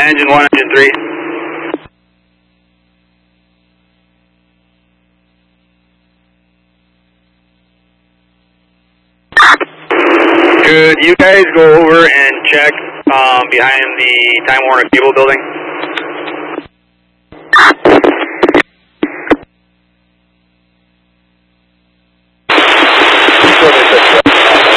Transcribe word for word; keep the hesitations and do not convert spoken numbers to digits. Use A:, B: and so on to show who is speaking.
A: Engine one, engine three. Could you guys go over and check um, behind the Time Warner Cable building?